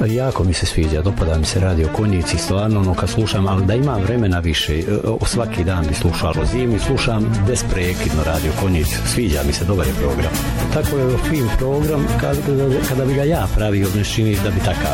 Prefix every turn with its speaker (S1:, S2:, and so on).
S1: Jako mi se sviđa, dopada mi se Radio Konjici, stvarno ono kad slušam, ali da imam vremena više, svaki dan bi slušao zimi, slušam besprekidno Radio Konjici, sviđa mi se, dobar je program. Tako je fin program, kada bi ga ja pravio, ne čini da bi takav